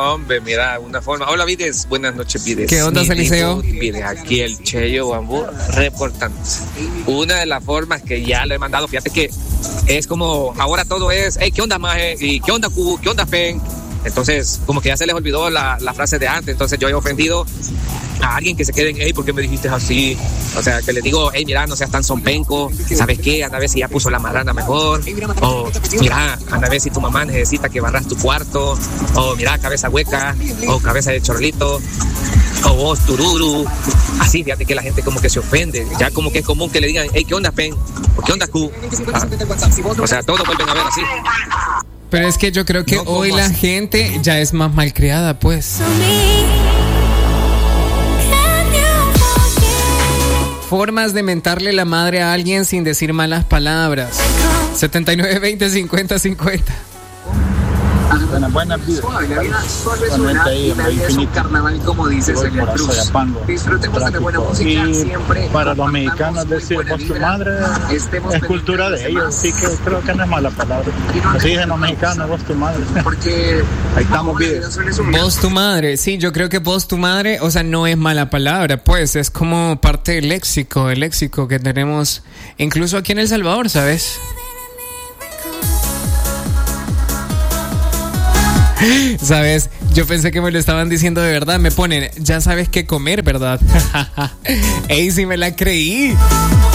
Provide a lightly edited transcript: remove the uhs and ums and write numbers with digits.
hombre, mira, una forma. Hola, Vides, buenas noches, Vides. ¿Qué onda, Eliseo? Mire, aquí el Cheyo Bambú reportando. Una de las formas que ya le he mandado, fíjate que es como, ahora todo es, hey, ¿qué onda, maje? ¿Y qué onda, Q? ¿Qué onda, Fen? Entonces, como que ya se les olvidó la frase de antes. Entonces yo he ofendido a alguien que se queden, hey, ¿por qué me dijiste así? O sea, que le digo, hey, mira, no seas tan sonpenco, ¿sabes qué? Anda a ver si ya puso la marrana mejor. O, mira, anda a ver si tu mamá necesita que barras tu cuarto. O, mira, cabeza hueca. O cabeza de chorlito. O vos, tururu. Así, fíjate que la gente como que se ofende. Ya como que es común que le digan, hey, ¿qué onda, Pen? ¿O qué onda, Q? O sea, todos vuelven a ver así. Pero es que yo creo que hoy la gente ya es más malcriada, pues. Formas de mentarle la madre a alguien sin decir malas palabras. 7920-5050. Buenas vidas. Carnaval, como dices, en el Cruz. Disfrutemos de la buena música siempre. Para los mexicanos decir vos tu madre es cultura de ellos, así que creo que no es mala palabra. Así dicen los mexicanos, vos tu madre. Porque ahí estamos bien. Vos tu madre, sí, yo creo que vos tu madre, o sea, no es mala palabra, pues es como parte del léxico, el léxico que tenemos incluso aquí en El Salvador, ¿sabes? ¿Sabes? Yo pensé que me lo estaban diciendo de verdad. Me ponen, ya sabes qué comer, ¿verdad? Ey, sí me la creí.